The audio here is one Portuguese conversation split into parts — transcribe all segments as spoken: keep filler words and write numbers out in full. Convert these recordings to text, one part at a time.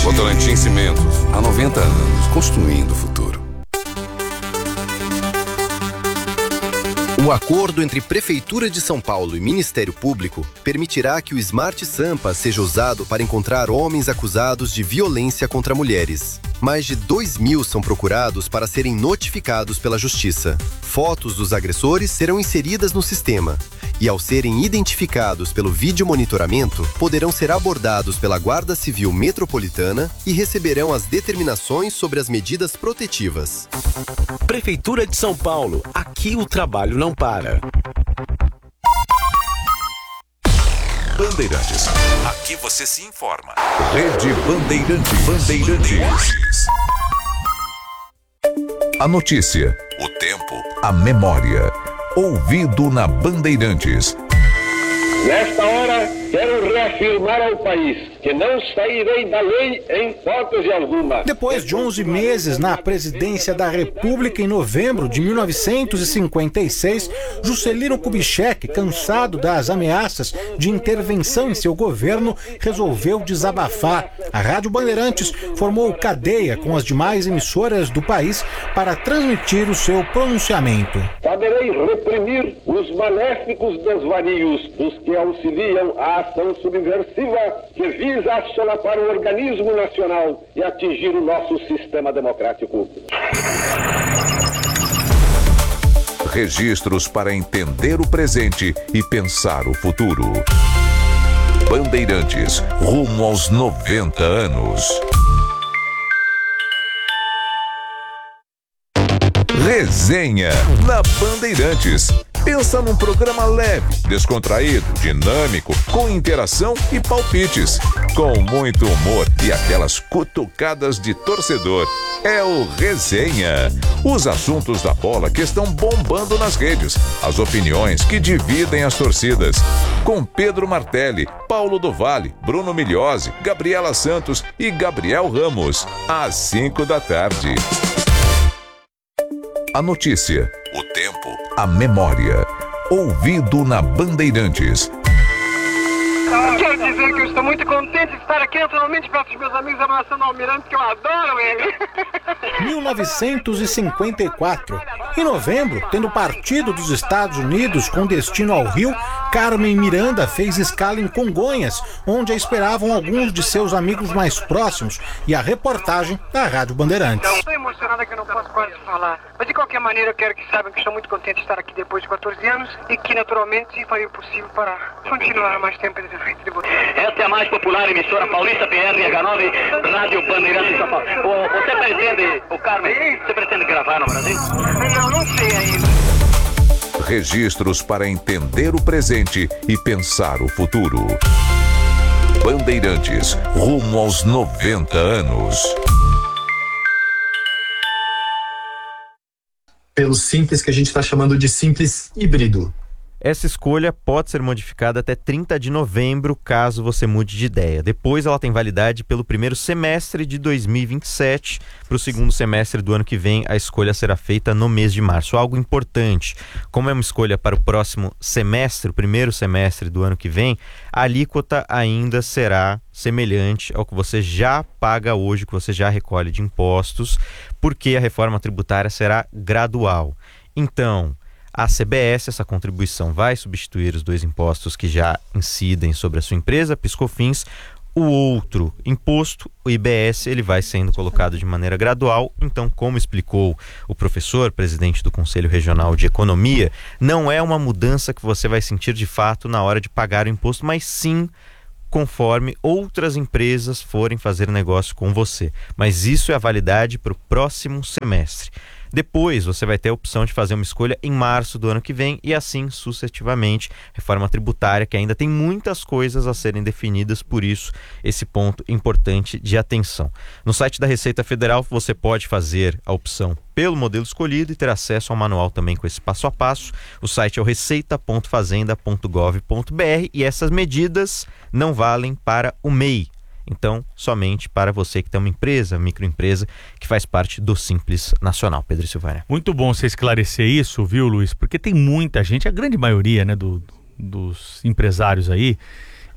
Votorantim Cimentos, há noventa anos, construindo o futuro. O acordo entre Prefeitura de São Paulo e Ministério Público permitirá que o Smart Sampa seja usado para encontrar homens acusados de violência contra mulheres. Mais de dois mil são procurados para serem notificados pela Justiça. Fotos dos agressores serão inseridas no sistema e, ao serem identificados pelo vídeo monitoramento, poderão ser abordados pela Guarda Civil Metropolitana e receberão as determinações sobre as medidas protetivas. Prefeitura de São Paulo. Aqui o trabalho não para. Bandeirantes. Aqui você se informa. Rede Bandeirantes. Bandeirantes. A notícia. O tempo. A memória. Ouvido na Bandeirantes. Nesta hora, quero reafirmar ao país que não sairei da lei em hipótese alguma. Depois de onze meses na presidência da República, em novembro de mil novecentos e cinquenta e seis, Juscelino Kubitschek, cansado das ameaças de intervenção em seu governo, resolveu desabafar. A Rádio Bandeirantes formou cadeia com as demais emissoras do país para transmitir o seu pronunciamento. Saberei reprimir os maléficos desvarios dos que auxiliam a ação subversiva que visa assolapar o organismo nacional e atingir o nosso sistema democrático. Registros para entender o presente e pensar o futuro. Bandeirantes, rumo aos noventa anos. Resenha na Bandeirantes. Pensa num programa leve, descontraído, dinâmico, com interação e palpites, com muito humor e aquelas cutucadas de torcedor. É o Resenha. Os assuntos da bola que estão bombando nas redes, as opiniões que dividem as torcidas. Com Pedro Martelli, Paulo do Vale, Bruno Migliosi, Gabriela Santos e Gabriel Ramos. Às cinco da tarde. A notícia. O tempo. A memória. Ouvido na Bandeirantes. Quero dizer que eu estou muito contente de estar aqui naturalmente perto dos meus amigos abraçando o Almirante, que eu adoro ele. mil novecentos e cinquenta e quatro. Em novembro, tendo partido dos Estados Unidos com destino ao Rio, Carmen Miranda fez escala em Congonhas, onde a esperavam alguns de seus amigos mais próximos, e a reportagem da Rádio Bandeirantes. Estou emocionada que eu não posso quase falar, mas de qualquer maneira eu quero que saibam que estou muito contente de estar aqui depois de quatorze anos e que naturalmente farei o possível para continuar mais tempo nesse frente de vocês. Esta é a mais popular emissora paulista P R H nove, Rádio Bandeirantes de São Paulo. O, você pretende, o Carmen, você pretende gravar no Brasil? Não, não sei ainda. Registros para entender o presente e pensar o futuro. Bandeirantes, rumo aos noventa anos. Pelo simples que a gente está chamando de simples híbrido. Essa escolha pode ser modificada até trinta de novembro, caso você mude de ideia. Depois ela tem validade pelo primeiro semestre de dois mil e vinte e sete. Para o segundo semestre do ano que vem, a escolha será feita no mês de março. Algo importante, como é uma escolha para o próximo semestre, o primeiro semestre do ano que vem, a alíquota ainda será semelhante ao que você já paga hoje, que você já recolhe de impostos, porque a reforma tributária será gradual. Então, a C B S, essa contribuição vai substituir os dois impostos que já incidem sobre a sua empresa, PiscoFins. O outro imposto, o I B S, ele vai sendo colocado de maneira gradual. Então, como explicou o professor, presidente do Conselho Regional de Economia, não é uma mudança que você vai sentir de fato na hora de pagar o imposto, mas sim conforme outras empresas forem fazer negócio com você. Mas isso é a validade para o próximo semestre. Depois você vai ter a opção de fazer uma escolha em março do ano que vem e assim sucessivamente. Reforma tributária que ainda tem muitas coisas a serem definidas, por isso esse ponto importante de atenção. No site da Receita Federal você pode fazer a opção pelo modelo escolhido e ter acesso ao manual também com esse passo a passo. O site é o receita ponto fazenda ponto gov ponto br e essas medidas não valem para o M E I. Então, somente para você que tem uma empresa, microempresa, que faz parte do Simples Nacional. Pedro Silvânia. Muito bom você esclarecer isso, viu, Luiz? Porque tem muita gente, a grande maioria, né, do, dos empresários aí,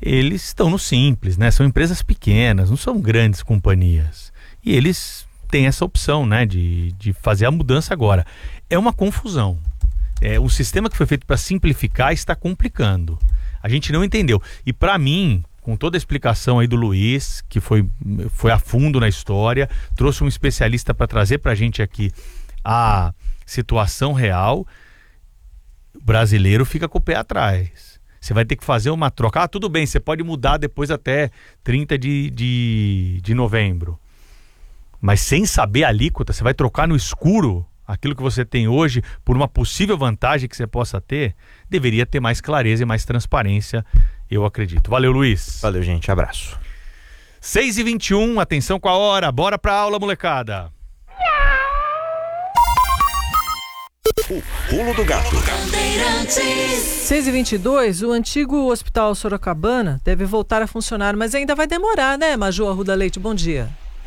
eles estão no simples, né? São empresas pequenas, não são grandes companhias. E eles têm essa opção, né, de, de fazer a mudança agora. É uma confusão. É, o sistema que foi feito para simplificar está complicando. A gente não entendeu. E para mim, com toda a explicação aí do Luiz, que foi, foi a fundo na história, trouxe um especialista para trazer para a gente aqui a situação real, o brasileiro fica com o pé atrás. Você vai ter que fazer uma troca. Ah, tudo bem, você pode mudar depois até trinta de, de, de novembro. Mas sem saber a alíquota, você vai trocar no escuro aquilo que você tem hoje por uma possível vantagem que você possa ter. Deveria ter mais clareza e mais transparência, eu acredito. Valeu, Luiz. Valeu, gente. Abraço. seis e vinte e um, atenção com a hora. Bora pra aula, molecada. O pulo do gato. seis e vinte e dois, o antigo Hospital Sorocabana deve voltar a funcionar, mas ainda vai demorar, né, Maju Arruda Leite? Bom dia.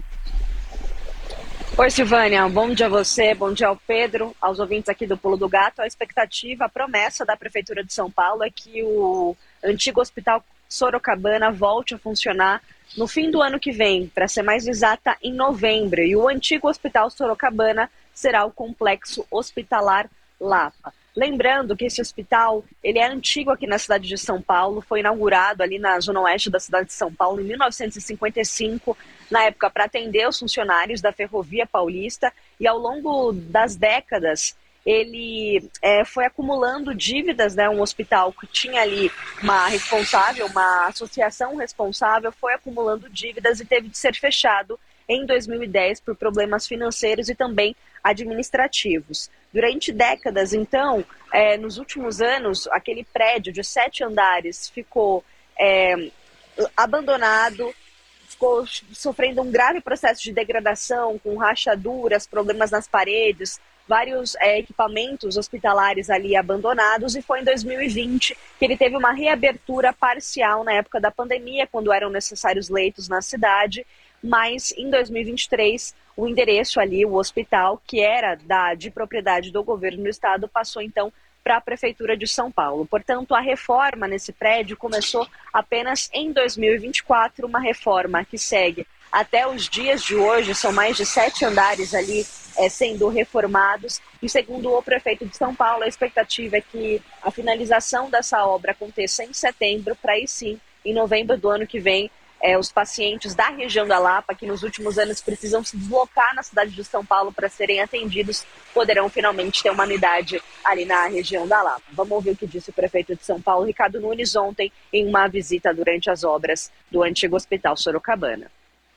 Oi, Silvânia, bom dia a você, bom dia ao Pedro, aos ouvintes aqui do Pulo do Gato. A expectativa, a promessa da Prefeitura de São Paulo é que o antigo Hospital Sorocabana volte a funcionar no fim do ano que vem, para ser mais exata, em novembro. E o antigo Hospital Sorocabana será o Complexo Hospitalar Lapa. Lembrando que esse hospital, ele é antigo aqui na cidade de São Paulo, foi inaugurado ali na zona oeste da cidade de São Paulo em mil novecentos e cinquenta e cinco, na época para atender os funcionários da Ferrovia Paulista, e ao longo das décadas ele é, foi acumulando dívidas, né? Um hospital que tinha ali uma responsável, uma associação responsável, foi acumulando dívidas e teve de ser fechado em dois mil e dez por problemas financeiros e também administrativos. Durante décadas, então, é, nos últimos anos, aquele prédio de sete andares ficou é, abandonado, ficou sofrendo um grave processo de degradação, com rachaduras, problemas nas paredes, vários é, equipamentos hospitalares ali abandonados, e foi em dois mil e vinte que ele teve uma reabertura parcial na época da pandemia, quando eram necessários leitos na cidade, mas em dois mil e vinte e três o endereço ali, o hospital, que era da, de propriedade do governo do estado, passou então para a Prefeitura de São Paulo. Portanto, a reforma nesse prédio começou apenas em dois mil e vinte e quatro, uma reforma que segue até os dias de hoje, são mais de sete andares ali é, sendo reformados, e segundo o prefeito de São Paulo, a expectativa é que a finalização dessa obra aconteça em setembro, para aí sim, em novembro do ano que vem, É, os pacientes da região da Lapa, que nos últimos anos precisam se deslocar na cidade de São Paulo para serem atendidos, poderão finalmente ter uma unidade ali na região da Lapa. Vamos ouvir o que disse o prefeito de São Paulo, Ricardo Nunes, ontem, em uma visita durante as obras do antigo Hospital Sorocabana.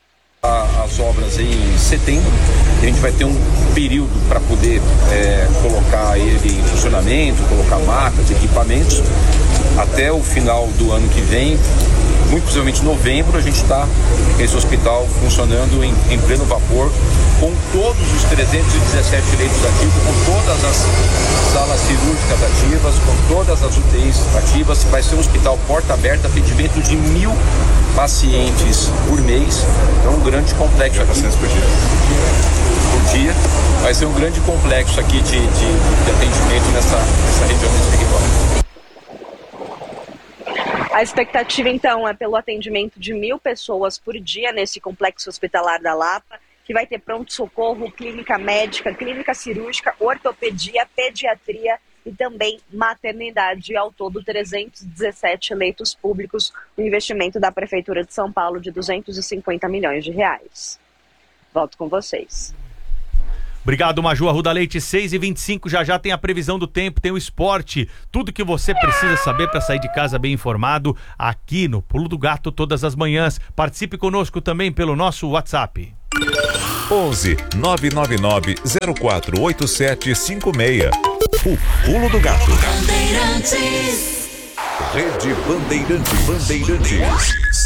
As obras em setembro, a gente vai ter um período para poder é, colocar ele em funcionamento, colocar macas, equipamentos, até o final do ano que vem. Muito possivelmente em novembro a gente está esse hospital funcionando em, em pleno vapor, com todos os trezentos e dezessete leitos ativos, com todas as salas cirúrgicas ativas, com todas as U T Is ativas. Vai ser um hospital porta aberta, atendimento de mil pacientes por mês. É um grande complexo aqui. Por dia. Vai ser um grande complexo aqui de, de, de atendimento nessa, nessa região desse território. A expectativa, então, é pelo atendimento de mil pessoas por dia nesse complexo hospitalar da Lapa, que vai ter pronto-socorro, clínica médica, clínica cirúrgica, ortopedia, pediatria e também maternidade. Ao todo, trezentos e dezessete leitos públicos, o investimento da Prefeitura de São Paulo de duzentos e cinquenta milhões de reais. Volto com vocês. Obrigado, Maju Arruda Leite. Seis e vinte e cinco, já já tem a previsão do tempo, tem o esporte, tudo que você precisa saber para sair de casa bem informado, aqui no Pulo do Gato todas as manhãs. Participe conosco também pelo nosso WhatsApp. onze nove nove nove zero quatro oito sete cinco seis. O Pulo do Gato. Bandeirantes. Rede Bandeirantes. Bandeirantes.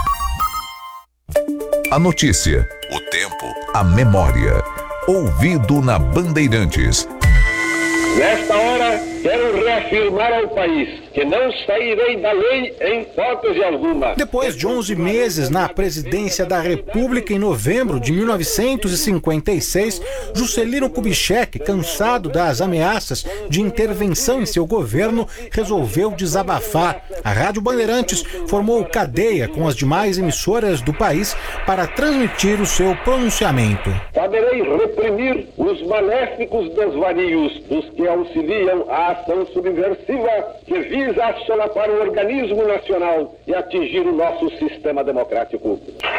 A notícia, o tempo, a memória. Ouvido na Bandeirantes. Nesta hora, quero reafirmar ao país que não sairei da lei em hipótese alguma. Depois de onze meses na presidência da República, em novembro de mil novecentos e cinquenta e seis, Juscelino Kubitschek, cansado das ameaças de intervenção em seu governo, resolveu desabafar. A Rádio Bandeirantes formou cadeia com as demais emissoras do país para transmitir o seu pronunciamento. Saberei reprimir os maléficos desvarios dos que auxiliam a ação subversiva que visa assolapar o organismo nacional e atingir o nosso sistema democrático.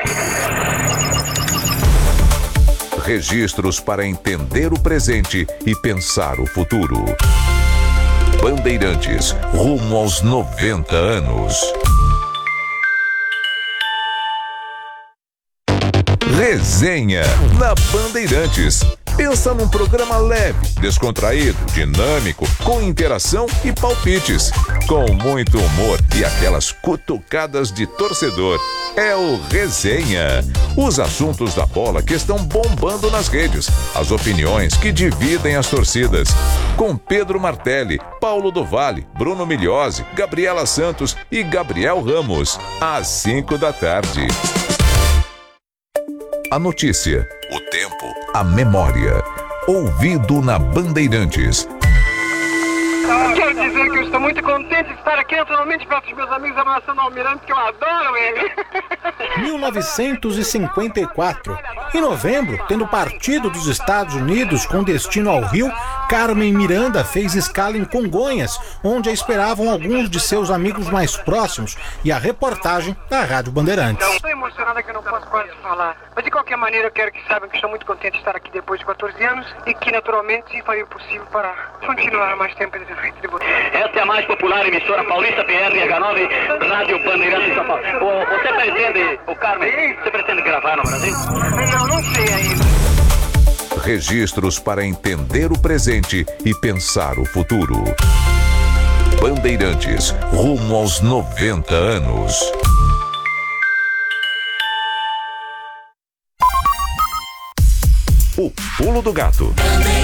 Registros para entender o presente e pensar o futuro. Bandeirantes, rumo aos noventa anos. Resenha na Bandeirantes. Pensa num programa leve, descontraído, dinâmico, com interação e palpites, com muito humor e aquelas cutucadas de torcedor. É o Resenha. Os assuntos da bola que estão bombando nas redes, as opiniões que dividem as torcidas. Com Pedro Martelli, Paulo do Vale, Bruno Migliozzi, Gabriela Santos e Gabriel Ramos, às cinco da tarde. A notícia, o tempo, a memória. Ouvido na Bandeirantes. Quero dizer que eu estou muito contente de estar aqui naturalmente perto dos meus amigos abraçando o Almirante, que eu adoro ele. mil novecentos e cinquenta e quatro. Em novembro, tendo partido dos Estados Unidos com destino ao Rio, Carmen Miranda fez escala em Congonhas, onde a esperavam alguns de seus amigos mais próximos, e a reportagem da Rádio Bandeirantes. Estou emocionada que eu não posso quase falar. Mas de qualquer maneira eu quero que saibam que estou muito contente de estar aqui depois de quatorze anos e que naturalmente farei o possível para continuar mais tempo de frente de você. Esta é a mais popular emissora paulista, P R H nove, Rádio Bandeirantes de São Paulo. O, você pretende, o Carmen, você pretende gravar no Brasil? Não, não sei ainda. Registros para entender o presente e pensar o futuro. Bandeirantes, rumo aos noventa anos. O Pulo do Gato.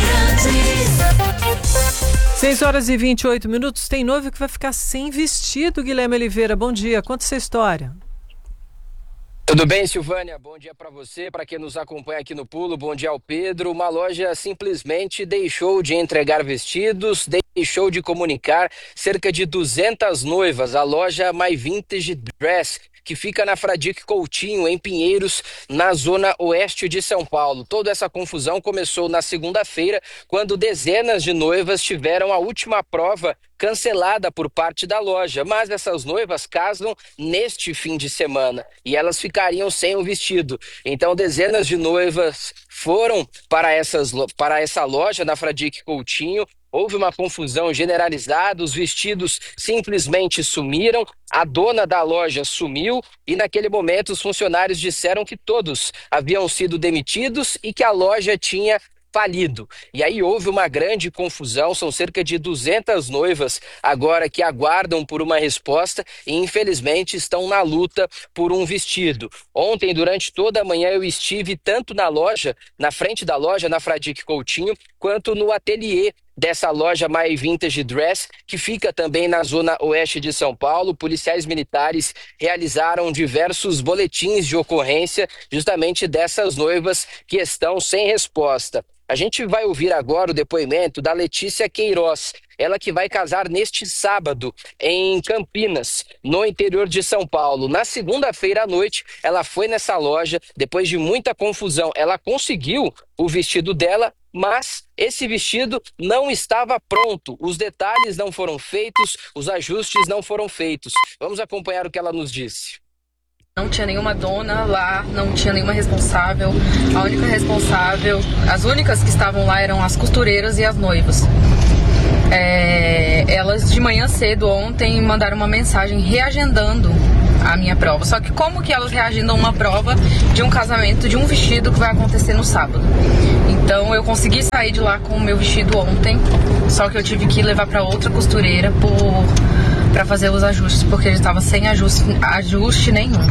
seis horas e vinte e oito minutos. Tem noivo que vai ficar sem vestido, Guilherme Oliveira. Bom dia, conta essa história. Tudo bem, Silvânia? Bom dia para você, para quem nos acompanha aqui no Pulo. Bom dia ao Pedro. Uma loja simplesmente deixou de entregar vestidos, deixou de comunicar cerca de duzentas noivas. A loja My Vintage Dress, que fica na Fradique Coutinho, em Pinheiros, na zona oeste de São Paulo. Toda essa confusão começou na segunda-feira, quando dezenas de noivas tiveram a última prova cancelada por parte da loja, mas essas noivas casam neste fim de semana e elas ficariam sem o vestido. Então dezenas de noivas foram para, essas, para essa loja na Fradique Coutinho. Houve uma confusão generalizada, os vestidos simplesmente sumiram, a dona da loja sumiu e naquele momento os funcionários disseram que todos haviam sido demitidos e que a loja tinha falido. E aí houve uma grande confusão, são cerca de duzentas noivas agora que aguardam por uma resposta e infelizmente estão na luta por um vestido. Ontem, durante toda a manhã, eu estive tanto na loja, na frente da loja, na Fradique Coutinho, quanto no ateliê dessa loja My Vintage Dress, que fica também na zona oeste de São Paulo. Policiais militares realizaram diversos boletins de ocorrência justamente dessas noivas que estão sem resposta. A gente vai ouvir agora o depoimento da Letícia Queiroz, ela que vai casar neste sábado em Campinas, no interior de São Paulo. Na segunda-feira à noite, ela foi nessa loja, depois de muita confusão, ela conseguiu o vestido dela, mas esse vestido não estava pronto, os detalhes não foram feitos, os ajustes não foram feitos. Vamos acompanhar o que ela nos disse. Não tinha nenhuma dona lá, não tinha nenhuma responsável. A única responsável, as únicas que estavam lá eram as costureiras e as noivas. É, elas de manhã cedo ontem mandaram uma mensagem reagendando a minha prova. Só que como que elas reagendam uma prova de um casamento, de um vestido que vai acontecer no sábado? Então eu consegui sair de lá com o meu vestido ontem, só que eu tive que levar para outra costureira por... para fazer os ajustes, porque ele estava sem ajuste, ajuste nenhum.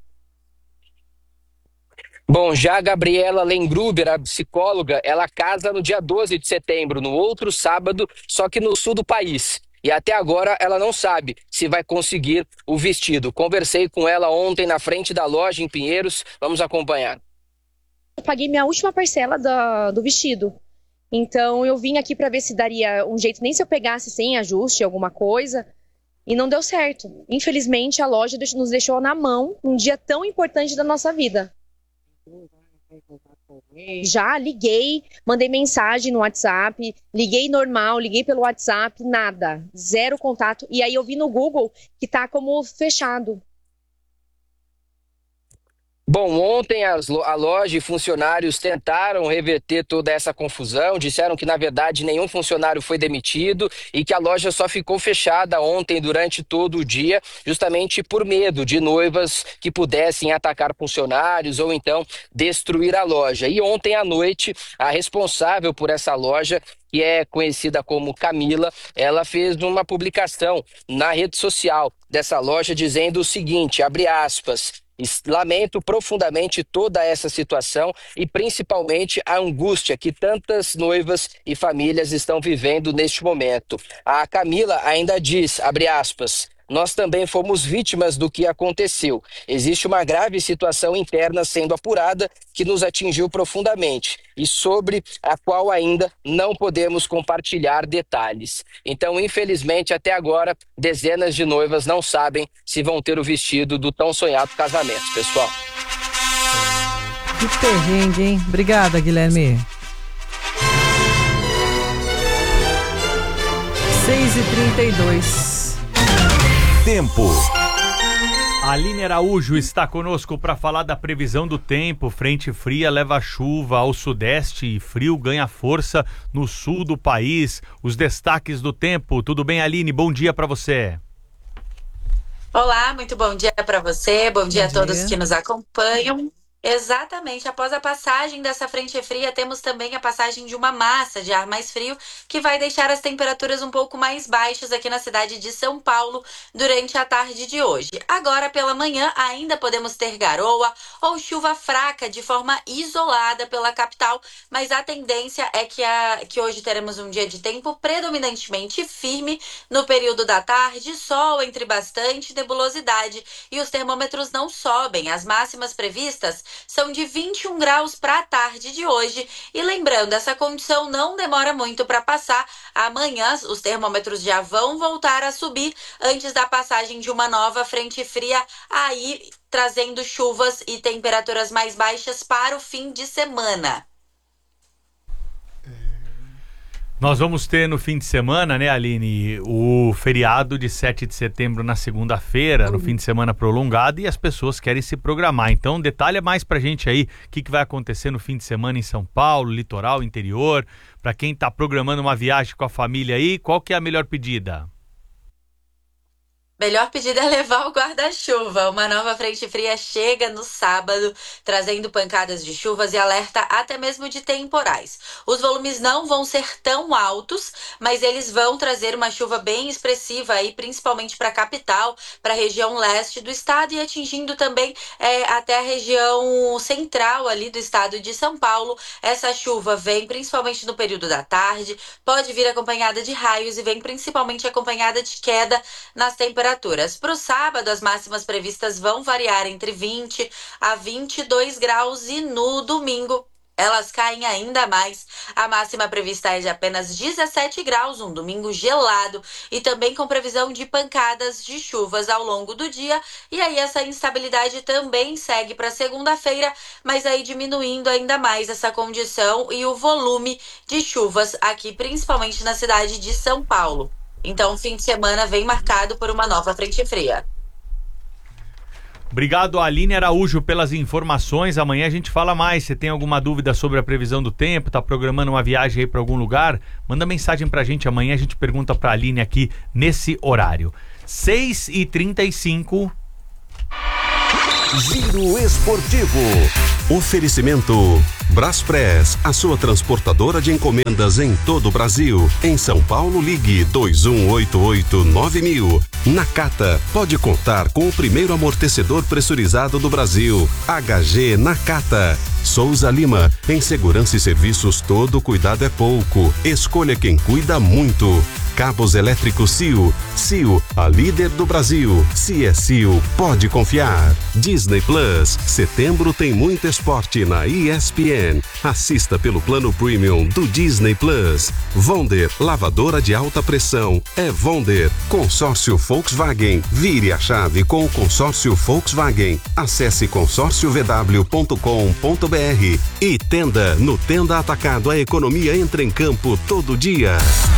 Bom, já a Gabriela Lengruber, a psicóloga, ela casa no dia doze de setembro, no outro sábado, só que no sul do país. e até agora ela não sabe se vai conseguir o vestido. Conversei com ela ontem na frente da loja em Pinheiros, vamos acompanhar. Eu paguei minha última parcela do, do vestido, então eu vim aqui para ver se daria um jeito, nem se eu pegasse sem ajuste, alguma coisa, e não deu certo. Infelizmente a loja nos deixou na mão num dia tão importante da nossa vida. Já liguei, mandei mensagem no WhatsApp, liguei normal, liguei pelo WhatsApp, nada, zero contato. E aí eu vi no Google que tá como fechado. Bom, ontem as, a loja e funcionários tentaram reverter toda essa confusão, disseram que na verdade nenhum funcionário foi demitido e que a loja só ficou fechada ontem durante todo o dia, justamente por medo de noivas que pudessem atacar funcionários ou então destruir a loja. E ontem à noite, a responsável por essa loja, que é conhecida como Camila, ela fez uma publicação na rede social dessa loja dizendo o seguinte, abre aspas, lamento profundamente toda essa situação e principalmente a angústia que tantas noivas e famílias estão vivendo neste momento. A Camila ainda diz, abre aspas, nós também fomos vítimas do que aconteceu. Existe uma grave situação interna sendo apurada que nos atingiu profundamente e sobre a qual ainda não podemos compartilhar detalhes. Então, infelizmente, até agora, dezenas de noivas não sabem se vão ter o vestido do tão sonhado casamento, pessoal. Que perrengue, hein? Obrigada, Guilherme. seis e trinta e dois. Tempo. Aline Araújo está conosco para falar da previsão do tempo. Frente fria leva chuva ao sudeste e frio ganha força no sul do país. Os destaques do tempo. Tudo bem, Aline? Bom dia para você. Olá, muito bom dia para você. Bom, bom dia a todos dia. que nos acompanham. Exatamente, após a passagem dessa frente fria, temos também a passagem de uma massa de ar mais frio que vai deixar as temperaturas um pouco mais baixas aqui na cidade de São Paulo durante a tarde de hoje. Agora, pela manhã, ainda podemos ter garoa ou chuva fraca de forma isolada pela capital, mas a tendência é que, a, que hoje teremos um dia de tempo predominantemente firme no período da tarde, sol entre bastante nebulosidade e os termômetros não sobem. As máximas previstas são de vinte e um graus para a tarde de hoje. E lembrando, essa condição não demora muito para passar. Amanhã os termômetros já vão voltar a subir antes da passagem de uma nova frente fria, aí trazendo chuvas e temperaturas mais baixas para o fim de semana. Nós vamos ter no fim de semana, né, Aline, o feriado de sete de setembro na segunda-feira, no fim de semana prolongado, e as pessoas querem se programar. Então, detalha mais pra gente aí o que, que vai acontecer no fim de semana em São Paulo, litoral, interior, para quem tá programando uma viagem com a família aí, qual que é a melhor pedida? Melhor pedida é levar o guarda-chuva. Uma nova frente fria chega no sábado, trazendo pancadas de chuvas e alerta até mesmo de temporais. Os volumes não vão ser tão altos, mas eles vão trazer uma chuva bem expressiva aí, principalmente para a capital, para a região leste do estado e atingindo também é, até a região central ali do estado de São Paulo. Essa chuva vem principalmente no período da tarde, pode vir acompanhada de raios e vem principalmente acompanhada de queda nas temperaturas. Para o sábado, as máximas previstas vão variar entre vinte a vinte e dois graus e no domingo elas caem ainda mais. A máxima prevista é de apenas dezessete graus, um domingo gelado e também com previsão de pancadas de chuvas ao longo do dia. E aí essa instabilidade também segue para segunda-feira, mas aí diminuindo ainda mais essa condição e o volume de chuvas aqui, principalmente na cidade de São Paulo. Então, o fim de semana vem marcado por uma nova frente fria. Obrigado, Aline Araújo, pelas informações. Amanhã a gente fala mais. Se tem alguma dúvida sobre a previsão do tempo, tá programando uma viagem aí para algum lugar, manda mensagem pra gente. Amanhã a gente pergunta pra Aline aqui nesse horário. seis e trinta e cinco. Giro Esportivo. Oferecimento Braspress, a sua transportadora de encomendas em todo o Brasil. Em São Paulo, ligue dois um oito oito nove mil. Nakata, pode contar com o primeiro amortecedor pressurizado do Brasil. H G Nakata. Souza Lima, em segurança e serviços todo cuidado é pouco. Escolha quem cuida muito. Cabos elétricos C I O. C I O, a líder do Brasil. Se é C I O, pode confiar. Disney Plus. Setembro tem muito esporte na E S P N. Assista pelo plano premium do Disney Plus. Wonder, lavadora de alta pressão. É Wonder. Consórcio Volkswagen. Vire a chave com o consórcio Volkswagen. Acesse consórcio v w ponto com ponto b r. E Tenda. No Tenda Atacado, a economia entra em campo todo dia.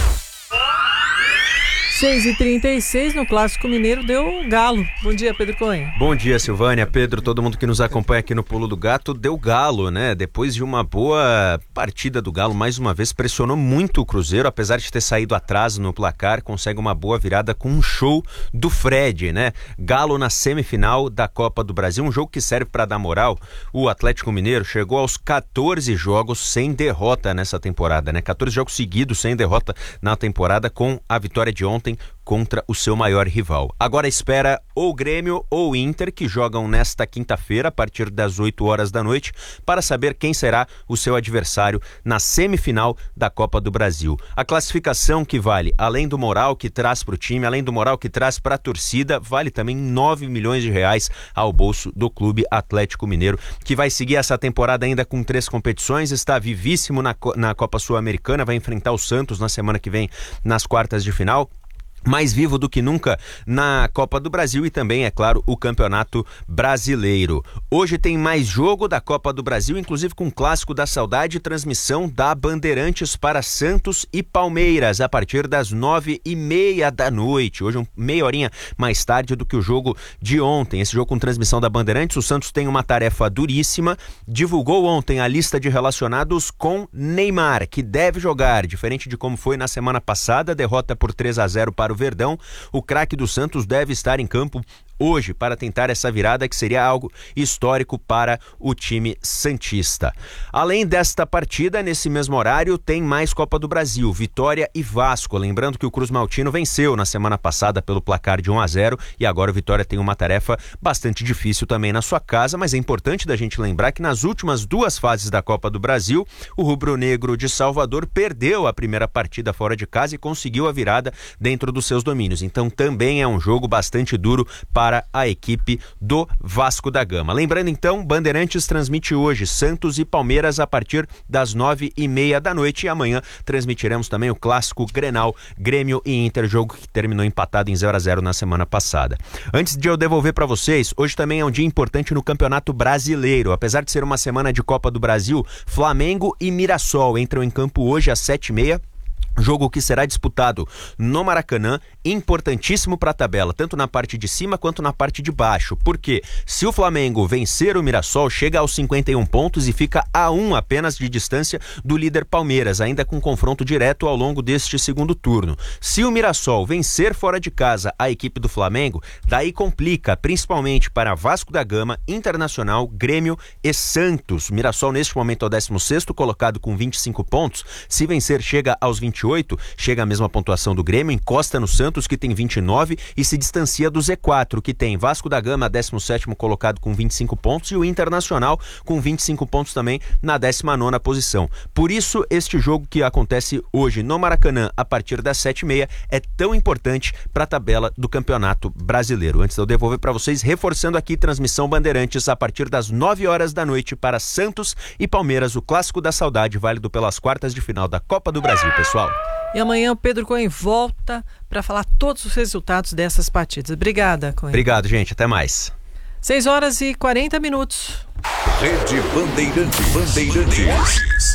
seis e trinta e seis no Clássico Mineiro deu Galo. Bom dia, Pedro Cohen. Bom dia, Silvânia, Pedro, todo mundo que nos acompanha aqui no Pulo do Gato. Deu Galo, né? Depois de uma boa partida do Galo, mais uma vez pressionou muito o Cruzeiro, apesar de ter saído atrás no placar, consegue uma boa virada com um show do Fred, né? Galo na semifinal da Copa do Brasil, um jogo que serve para dar moral. O Atlético Mineiro chegou aos catorze jogos sem derrota nessa temporada, né? catorze jogos seguidos sem derrota na temporada, com a vitória de ontem contra o seu maior rival. Agora espera ou Grêmio ou Inter, que jogam nesta quinta-feira a partir das oito horas da noite, para saber quem será o seu adversário na semifinal da Copa do Brasil. A classificação que vale, além do moral que traz para o time, além do moral que traz para a torcida, vale também nove milhões de reais ao bolso do Clube Atlético Mineiro, que vai seguir essa temporada ainda com três competições, está vivíssimo na, na Copa Sul-Americana, vai enfrentar o Santos na semana que vem nas quartas de final. Mais vivo do que nunca na Copa do Brasil e também, é claro, o Campeonato Brasileiro. Hoje tem mais jogo da Copa do Brasil, inclusive com o Clássico da Saudade, transmissão da Bandeirantes para Santos e Palmeiras, a partir das nove e meia da noite. Hoje, um, meia horinha mais tarde do que o jogo de ontem. Esse jogo com transmissão da Bandeirantes, o Santos tem uma tarefa duríssima. Divulgou ontem a lista de relacionados com Neymar, que deve jogar, diferente de como foi na semana passada, derrota por três a zero para o Verdão. O craque do Santos deve estar em campo hoje para tentar essa virada, que seria algo histórico para o time santista. Além desta partida, nesse mesmo horário, tem mais Copa do Brasil, Vitória e Vasco. Lembrando que o Cruz Maltino venceu na semana passada pelo placar de um a zero e agora o Vitória tem uma tarefa bastante difícil também na sua casa, mas é importante da gente lembrar que nas últimas duas fases da Copa do Brasil, o rubro-negro de Salvador perdeu a primeira partida fora de casa e conseguiu a virada dentro dos seus domínios. Então também é um jogo bastante duro para para a equipe do Vasco da Gama. Lembrando então, Bandeirantes transmite hoje Santos e Palmeiras a partir das nove e meia da noite e amanhã transmitiremos também o clássico Grenal, Grêmio e Inter, jogo que terminou empatado em zero a zero na semana passada. Antes de eu devolver para vocês, hoje também é um dia importante no Campeonato Brasileiro. Apesar de ser uma semana de Copa do Brasil, Flamengo e Mirassol entram em campo hoje às sete e meia. Jogo que será disputado no Maracanã, importantíssimo para a tabela, tanto na parte de cima quanto na parte de baixo, porque se o Flamengo vencer o Mirassol, chega aos cinquenta e um pontos e fica a um apenas de distância do líder Palmeiras, ainda com confronto direto ao longo deste segundo turno. Se o Mirassol vencer fora de casa a equipe do Flamengo, daí complica, principalmente para Vasco da Gama, Internacional, Grêmio e Santos. Mirassol neste momento é o décimo sexto colocado com vinte e cinco pontos, se vencer chega aos vinte e oito, chega à mesma pontuação do Grêmio, encosta no Santos, que tem vinte e nove, e se distancia do Z quatro, que tem Vasco da Gama, décimo sétimo colocado com vinte e cinco pontos, e o Internacional com vinte e cinco pontos também na décima nona posição. Por isso, este jogo que acontece hoje no Maracanã, a partir das sete e meia, é tão importante para a tabela do Campeonato Brasileiro. Antes de eu devolver para vocês, reforçando aqui, transmissão Bandeirantes a partir das nove horas da noite para Santos e Palmeiras, o Clássico da Saudade, válido pelas quartas de final da Copa do Brasil, pessoal. E amanhã o Pedro Cohen volta para falar todos os resultados dessas partidas. Obrigada, Cohen. Obrigado, gente. Até mais. seis horas e quarenta minutos. Rede Bandeirantes. Bandeirantes.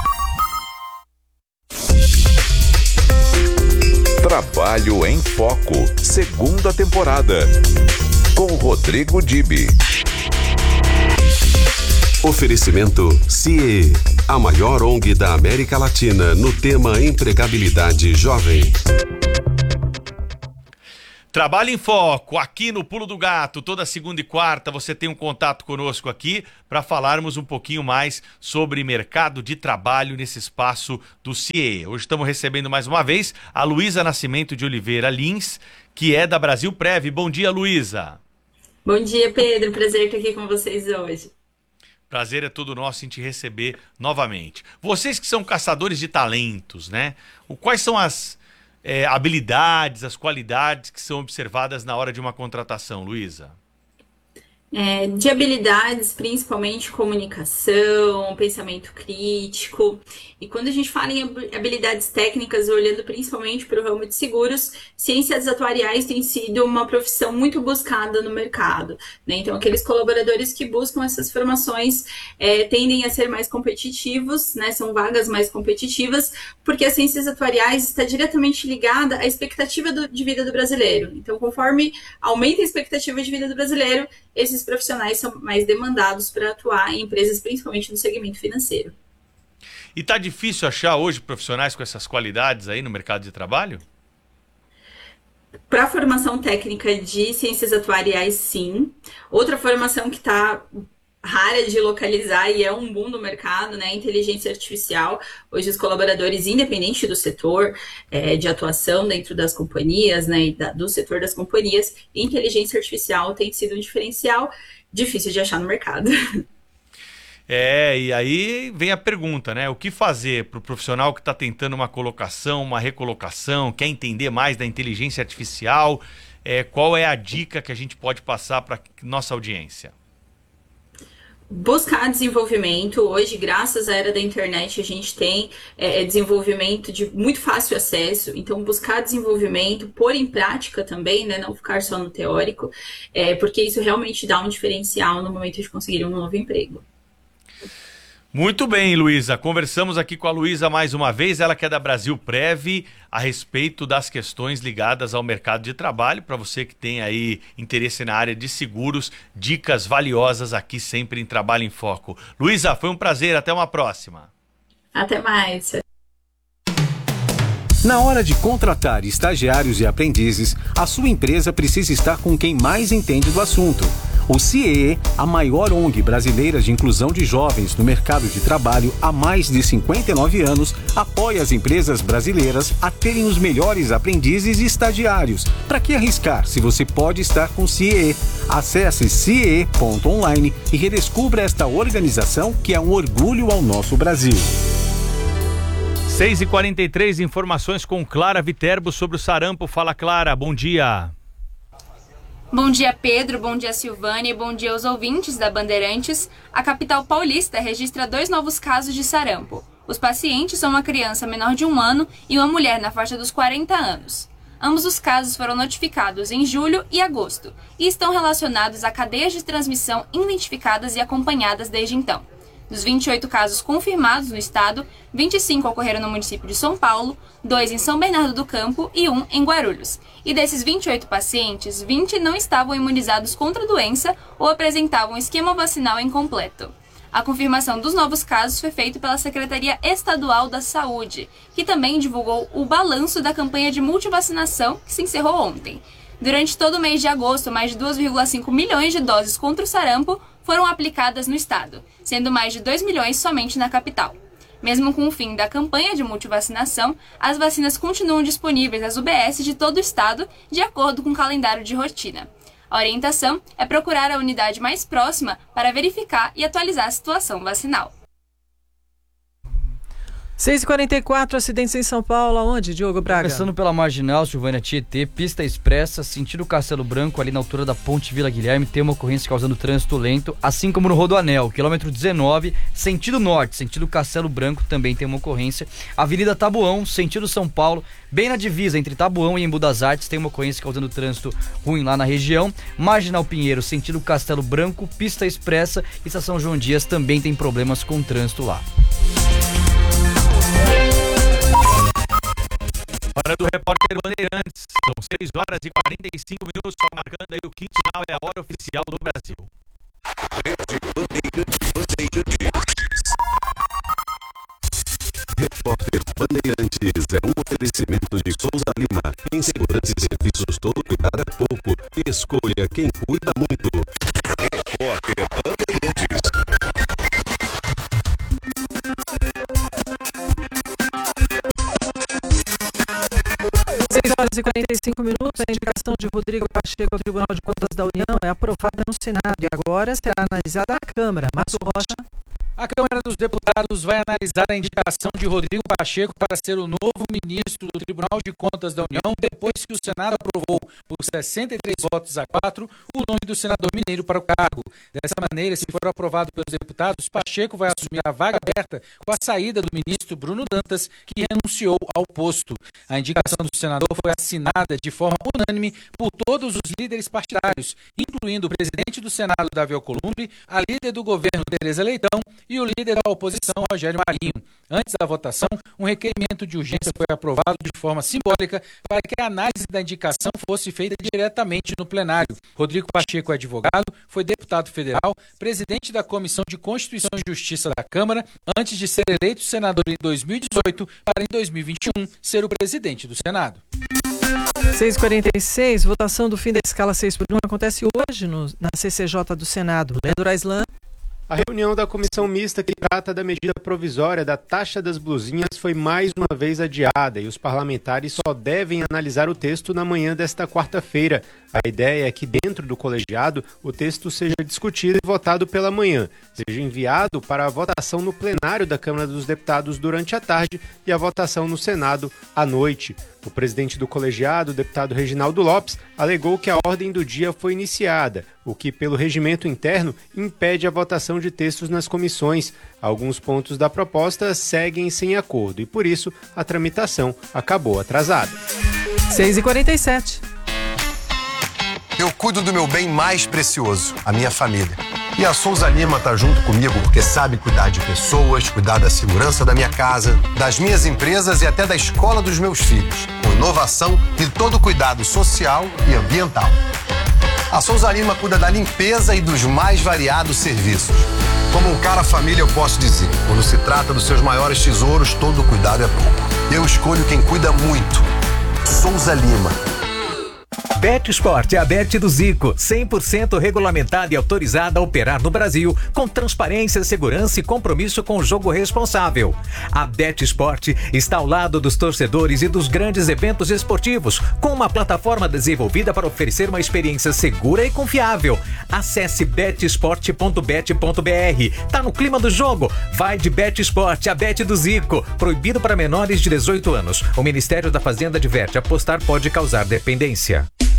Trabalho em Foco. Segunda temporada. Com Rodrigo Dibi. Oferecimento C I E, a maior O N G da América Latina no tema empregabilidade jovem. Trabalho em Foco, aqui no Pulo do Gato, toda segunda e quarta você tem um contato conosco aqui para falarmos um pouquinho mais sobre mercado de trabalho nesse espaço do C I E. Hoje estamos recebendo mais uma vez a Luísa Nascimento de Oliveira Lins, que é da Brasil Prev. Bom dia, Luísa. Bom dia, Pedro. Prazer estar aqui com vocês hoje. Prazer é todo nosso em te receber novamente. Vocês que são caçadores de talentos, né? O, quais são as é, habilidades, as qualidades que são observadas na hora de uma contratação, Luísa? É, de habilidades, principalmente comunicação, pensamento crítico. E quando a gente fala em habilidades técnicas, olhando principalmente para o ramo de seguros, ciências atuariais tem sido uma profissão muito buscada no mercado, né? Então, aqueles colaboradores que buscam essas formações é, tendem a ser mais competitivos, né? São vagas mais competitivas, porque as ciências atuariais está diretamente ligada à expectativa do, de vida do brasileiro. Então, conforme aumenta a expectativa de vida do brasileiro, esses profissionais são mais demandados para atuar em empresas, principalmente no segmento financeiro. E tá difícil achar hoje profissionais com essas qualidades aí no mercado de trabalho? Para a formação técnica de ciências atuariais, sim. Outra formação que está rara de localizar e é um boom no mercado, né? Inteligência artificial. Hoje os colaboradores, independente do setor é, de atuação dentro das companhias, né, e da, do setor das companhias, inteligência artificial tem sido um diferencial difícil de achar no mercado. É, e aí vem a pergunta, né? O que fazer para o profissional que está tentando uma colocação, uma recolocação, quer entender mais da inteligência artificial? É, qual é a dica que a gente pode passar para nossa audiência? Buscar desenvolvimento. Hoje, graças à era da internet, a gente tem é, desenvolvimento de muito fácil acesso. Então, buscar desenvolvimento, pôr em prática também, né? Não ficar só no teórico, é, porque isso realmente dá um diferencial no momento de conseguir um novo emprego. Muito bem, Luísa. Conversamos aqui com a Luísa mais uma vez, ela que é da Brasilprev, a respeito das questões ligadas ao mercado de trabalho. Para você que tem aí interesse na área de seguros, dicas valiosas aqui sempre em Trabalho em Foco. Luísa, foi um prazer. Até uma próxima. Até mais. Na hora de contratar estagiários e aprendizes, a sua empresa precisa estar com quem mais entende do assunto. O C I E, a maior O N G brasileira de inclusão de jovens no mercado de trabalho há mais de cinquenta e nove anos, apoia as empresas brasileiras a terem os melhores aprendizes e estagiários. Para que arriscar se você pode estar com o C I E? Acesse C I E ponto online e redescubra esta organização que é um orgulho ao nosso Brasil. seis e quarenta e três, informações com Clara Viterbo sobre o sarampo. Fala, Clara, bom dia. Bom dia, Pedro, bom dia, Silvânia, e bom dia aos ouvintes da Bandeirantes. A capital paulista registra dois novos casos de sarampo. Os pacientes são uma criança menor de um ano e uma mulher na faixa dos quarenta anos. Ambos os casos foram notificados em julho e agosto e estão relacionados a cadeias de transmissão identificadas e acompanhadas desde então. Dos vinte e oito casos confirmados no estado, vinte e cinco ocorreram no município de São Paulo, dois em São Bernardo do Campo e um em Guarulhos. E desses vinte e oito pacientes, vinte não estavam imunizados contra a doença ou apresentavam esquema vacinal incompleto. A confirmação dos novos casos foi feita pela Secretaria Estadual da Saúde, que também divulgou o balanço da campanha de multivacinação que se encerrou ontem. Durante todo o mês de agosto, mais de duas vírgula cinco milhões de doses contra o sarampo foram aplicadas no estado, sendo mais de dois milhões somente na capital. Mesmo com o fim da campanha de multivacinação, as vacinas continuam disponíveis nas U B S de todo o estado, de acordo com o calendário de rotina. A orientação é procurar a unidade mais próxima para verificar e atualizar a situação vacinal. seis e quarenta e quatro, acidentes em São Paulo, aonde, Diogo Braga? Começando pela Marginal, Silvânia Tietê, pista expressa, sentido Castelo Branco, ali na altura da Ponte Vila Guilherme, tem uma ocorrência causando trânsito lento, assim como no Rodoanel, quilômetro dezenove, sentido norte, sentido Castelo Branco, também tem uma ocorrência. Avenida Tabuão, sentido São Paulo, bem na divisa entre Tabuão e Embu das Artes, tem uma ocorrência causando trânsito ruim lá na região. Marginal Pinheiro, sentido Castelo Branco, pista expressa, Estação João Dias também tem problemas com trânsito lá. Hora do repórter Bandeirantes. São seis horas e quarenta e cinco minutos, só marcando aí o quinto sinal, é a hora oficial do Brasil. Repórter Bandeirantes é um oferecimento de Souza Lima. Em segurança e serviços, todo cuidar é pouco. Escolha quem cuida muito. Repórter Bandeirantes. seis horas e quarenta e cinco minutos, a indicação de Rodrigo Pacheco ao Tribunal de Contas da União é aprovada no Senado e agora será analisada na Câmara. Márcio Rocha. A Câmara dos Deputados vai analisar a indicação de Rodrigo Pacheco para ser o novo ministro do Tribunal de Contas da União, depois que o Senado aprovou, por sessenta e três votos a quatro, o nome do senador mineiro para o cargo. Dessa maneira, se for aprovado pelos deputados, Pacheco vai assumir a vaga aberta com a saída do ministro Bruno Dantas, que renunciou ao posto. A indicação do senador foi assinada de forma unânime por todos os líderes partidários, incluindo o presidente do Senado, Davi Alcolumbre, a líder do governo, Tereza Leitão, e o líder da oposição, Rogério Marinho. Antes da votação, um requerimento de urgência foi aprovado de forma simbólica para que a análise da indicação fosse feita diretamente no plenário. Rodrigo Pacheco é advogado, foi deputado federal, presidente da Comissão de Constituição e Justiça da Câmara, antes de ser eleito senador em dois mil e dezoito para, em dois mil e vinte e um, ser o presidente do Senado. seis e quarenta e seis, votação do fim da escala seis por um acontece hoje no, na C C J do Senado. Leandro Aislan. A reunião da comissão mista que trata da medida provisória da taxa das blusinhas foi mais uma vez adiada e os parlamentares só devem analisar o texto na manhã desta quarta-feira. A ideia é que dentro do colegiado o texto seja discutido e votado pela manhã, seja enviado para a votação no plenário da Câmara dos Deputados durante a tarde e a votação no Senado à noite. O presidente do colegiado, o deputado Reginaldo Lopes, alegou que a ordem do dia foi iniciada, o que, pelo regimento interno, impede a votação de textos nas comissões. Alguns pontos da proposta seguem sem acordo e, por isso, a tramitação acabou atrasada. seis e quarenta e sete. Eu cuido do meu bem mais precioso, a minha família. E a Souza Lima tá junto comigo porque sabe cuidar de pessoas, cuidar da segurança da minha casa, das minhas empresas e até da escola dos meus filhos, com inovação e todo cuidado social e ambiental. A Souza Lima cuida da limpeza e dos mais variados serviços. Como um cara família, eu posso dizer, quando se trata dos seus maiores tesouros, todo cuidado é pouco. Eu escolho quem cuida muito. Souza Lima. BetSport é a Bet do Zico, cem por cento regulamentada e autorizada a operar no Brasil, com transparência, segurança e compromisso com o jogo responsável. A BetSport está ao lado dos torcedores e dos grandes eventos esportivos, com uma plataforma desenvolvida para oferecer uma experiência segura e confiável. Acesse bet sport ponto bet ponto b r. Tá no clima do jogo? Vai de BetSport, a Bet do Zico. Proibido para menores de dezoito anos. O Ministério da Fazenda adverte: apostar pode causar dependência.